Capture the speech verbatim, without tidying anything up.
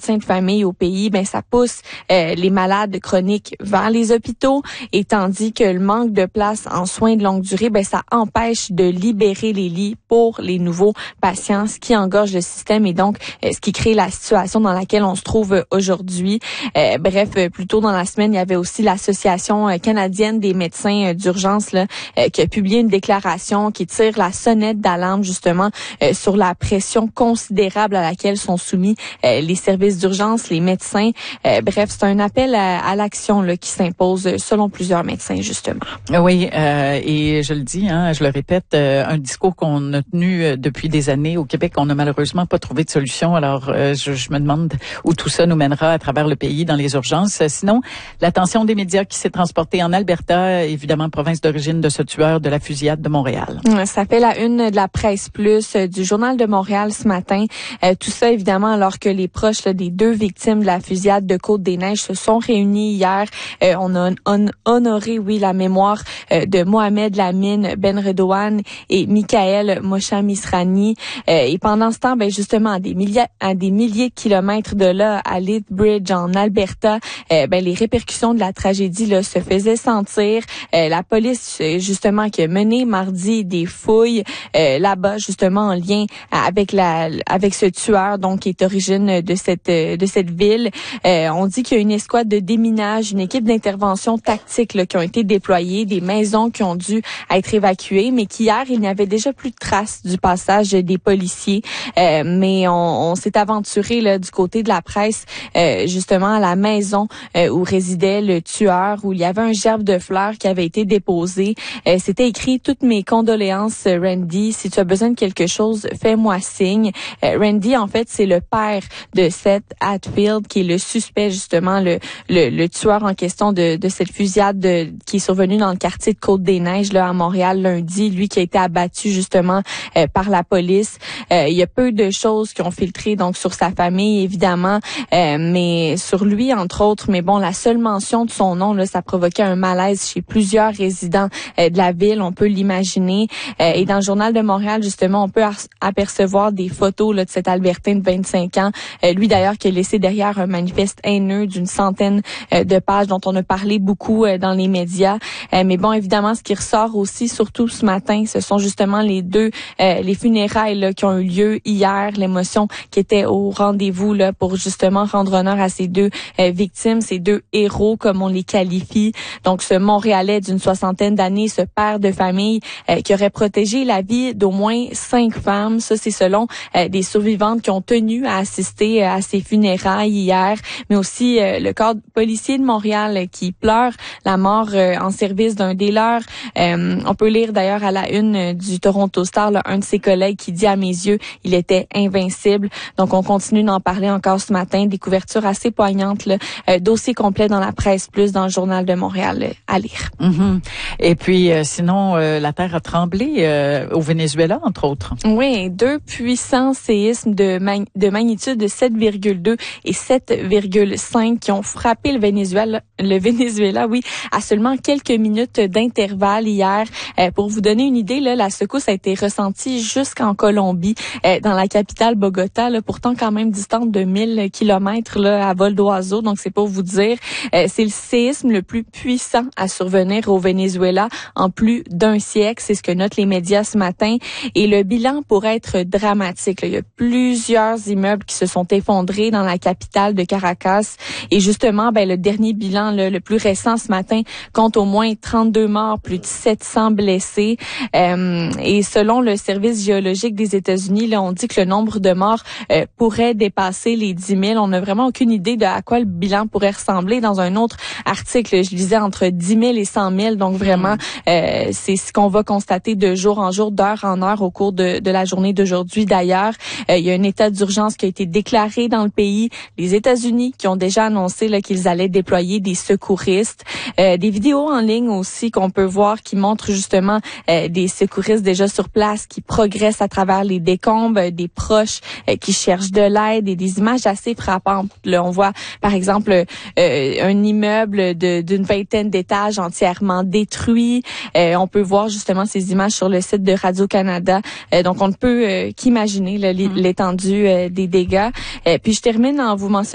médecins de famille au pays, ben ça pousse euh, les malades chroniques vers les hôpitaux, et tandis que le manque de place en soins de longue durée, ben ça empêche de libérer les lits pour les nouveaux patients, ce qui engorge le système et donc euh, ce qui crée la situation dans laquelle on se trouve aujourd'hui. Euh, bref, plus tôt dans la semaine, il y avait aussi l'Association canadienne des médecins d'urgence là, euh, qui a publié une déclaration qui tire la sonnette d'alarme justement euh, sur la pression considérable à laquelle sont soumis euh, les services d'urgence, les médecins. Euh, bref, c'est un appel à, à l'action là, qui s'impose selon plusieurs médecins justement. Oui, euh, et je le dis, hein, je le répète, euh, un discours qu'on a tenu depuis des années au Québec, on n'a malheureusement pas trouvé de solution. Alors, euh, je, je me demande où tout ça nous mènera à travers le pays dans les urgences. Sinon, l'attention des médias qui s'est transportée en Alberta, évidemment province d'origine de ce tueur de la fusillade de Montréal. Ça fait la une de la Presse Plus, euh, du Journal de Montréal ce matin. Euh, tout ça, évidemment, alors que les proches là, des deux victimes de la fusillade de Côte-des-Neiges se sont réunis hier. Euh, on a on, honoré, oui, la mémoire euh, de Mohamed Lamine Benredouane et Michael Mosha Misrani. Euh, et pendant ce temps, ben justement, à des milliers, à des milliers de kilomètres de là, à Lethbridge, en Alberta, euh, ben les répercussions de la tragédie là se faisaient sentir. Euh, la police, justement, qui a mené mardi des fouilles euh, là-bas, justement en lien avec la avec ce tueur, donc qui est origine de cette de cette ville. Euh, on dit qu'il y a une escouade de déminage, une équipe d'intervention tactique là, qui ont été déployées, des maisons qui ont dû être évacuées, mais qu'hier il n'y avait déjà plus de traces du passage des policiers. Euh, mais on, on s'est aventuré là du côté de la presse, euh, justement à la maison euh, où résidait le tueur, où il y avait un gerbe de fleurs qui avait été déposé. Euh, C'était écrit: toutes mes condoléances, Randy. Si tu as besoin de quelque chose, fais-moi signe. Euh, Randy, en fait, c'est le père de Seth Hatfield, qui est le suspect, justement, le le, le tueur en question de, de cette fusillade de, qui est survenue dans le quartier de Côte-des-Neiges, là, à Montréal, lundi. Lui qui a été abattu, justement, euh, par la police. Euh, il y a peu de choses qui ont filtré, donc, sur sa famille, évidemment, euh, mais sur lui, entre autres. Mais bon, la seule mention de son nom, là, ça provoquait un malaise chez plusieurs résidents euh, de la ville, on peut l'imaginer. Euh, et dans le Journal de Montréal, justement, on peut apercevoir des photos là, de cet Albertain de vingt-cinq ans. Euh, lui, d'ailleurs, qui a laissé derrière un manifeste haineux d'une centaine euh, de pages dont on a parlé beaucoup euh, dans les médias. Euh, mais bon, évidemment, ce qui ressort aussi, surtout ce matin, ce sont justement les deux, euh, les funérailles là, qui ont eu lieu hier, l'émotion qui était au rendez-vous là pour justement rendre honneur à ces deux euh, victimes, ces deux héros, comme on les qualifie. Donc, ce Montréalais d'une soixantaine d'années, ce père de famille euh, qui aurait protégé la vie d'au moins cinq femmes. Ça, c'est selon euh, des survivantes qui ont tenu à assister euh, à ces funérailles hier. Mais aussi euh, le corps policier de Montréal euh, qui pleure la mort euh, en service d'un des leurs. Euh, on peut lire d'ailleurs à la une euh, du Toronto Star, là, un de ses collègues qui dit: à mes yeux, il était invincible. Donc, on continue d'en parler encore ce matin. Des couvertures assez poignantes, là, euh, dossier complet dans la Presse Plus, dans le Journal de Montréal euh, à lire. Mm-hmm. Et puis, euh, sinon, euh, la terre a tremblé euh, au Venezuela, entre autres. Oui, deux puissants séismes de, mag- de magnitude de sept virgule deux et sept virgule cinq qui ont frappé le Venezuela, le Venezuela, oui, à seulement quelques minutes d'intervalle hier. Euh, pour vous donner une idée, là, la secousse a été ressentie jusqu'en Colombie, euh, dans la capitale Bogota, là, pourtant quand même distante de mille kilomètres là, à vol d'oiseau. Donc, c'est pour vous dire, euh, c'est le séisme le plus puissant à survenir au Venezuela en plus d'un siècle. C'est ce que notent les médias ce matin. Et le bilan pourrait être dramatique. Là. Il y a plusieurs immeubles qui se sont effondrés dans la capitale de Caracas. Et justement, ben, le dernier bilan, là, le plus récent ce matin, compte au moins trente-deux morts, plus de sept cents blessés. Euh, et selon le service géologique des États-Unis, là, on dit que le nombre de morts euh, pourrait dépasser les dix mille. On n'a vraiment aucune idée de à quoi le bilan pourrait ressembler. Dans un autre article, je disais entre dix mille et cent mille. Donc vraiment, euh, c'est ce qu'on va constater de jour en jour, d'heure en heure au cours de, de la journée d'aujourd'hui. D'ailleurs, euh, il y a un état d'urgence qui a été déclaré dans le pays. Les États-Unis qui ont déjà annoncé là, qu'ils allaient déployer des secouristes. Euh, des vidéos en ligne aussi qu'on peut voir qui montrent justement euh, des secouristes déjà sur place qui progressent à travers les décombres, euh, des proches euh, qui cherchent de l'aide et des images assez frappantes. Là, on voit par exemple euh, un immeuble de, d'une vingtaine d'étages entièrement détruit. Euh, on peut voir justement ces images sur le site de Radio-Canada. Euh, donc, on ne peut euh, qu'imaginer là, l'étendue euh, des dégâts. Euh, puis, je termine en vous mentionnant